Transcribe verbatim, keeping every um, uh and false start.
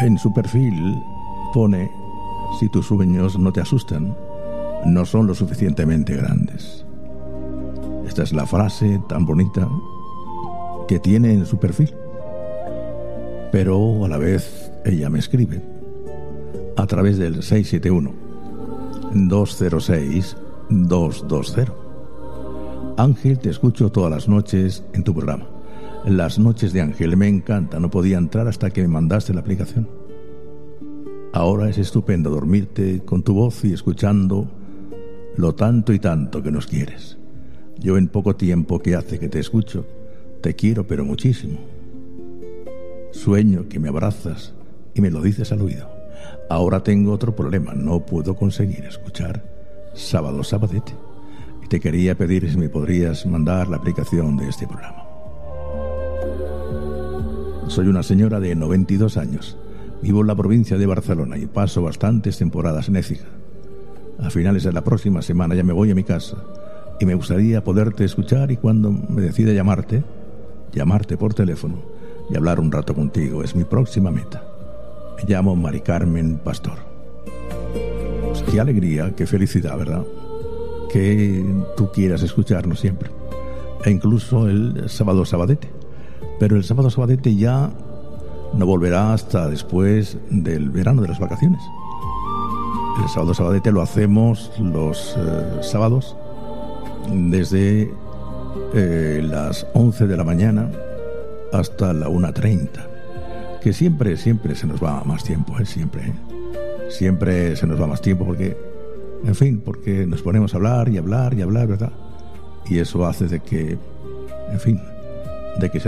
En su perfil pone: si tus sueños no te asustan, no son lo suficientemente grandes. Esta es la frase tan bonita que tiene en su perfil. Pero a la vez ella me escribe a través del seis siete uno, dos cero seis, dos dos cero. Ángel, te escucho todas las noches en tu programa. Las noches de Ángel me encantan. No podía entrar hasta que me mandaste la aplicación. Ahora es estupendo dormirte con tu voz y escuchando lo tanto y tanto que nos quieres. Yo en poco tiempo que hace que te escucho, te quiero pero muchísimo. Sueño que me abrazas y me lo dices al oído. Ahora tengo otro problema, no puedo conseguir escuchar Sábado Sabadete. Y te quería pedir si me podrías mandar la aplicación de este programa. Soy una señora de noventa y dos años. Vivo en la provincia de Barcelona y paso bastantes temporadas en Écija. A finales de la próxima semana ya me voy a mi casa y me gustaría poderte escuchar, y cuando me decida llamarte, llamarte por teléfono y hablar un rato contigo. Es mi próxima meta. Me llamo Mari Carmen Pastor. Pues qué alegría, qué felicidad, ¿verdad? Que tú quieras escucharnos siempre. E incluso el Sábado Sabadete. Pero el Sábado Sabadete ya no volverá hasta después del verano, de las vacaciones. El Sábado Sabadete lo hacemos los eh, sábados desde eh, las once de la mañana hasta la una treinta. Que siempre, siempre se nos va más tiempo, ¿eh? Siempre, ¿eh? Siempre se nos va más tiempo porque, en fin, porque nos ponemos a hablar y hablar y hablar, ¿verdad? Y eso hace de que, en fin, de que se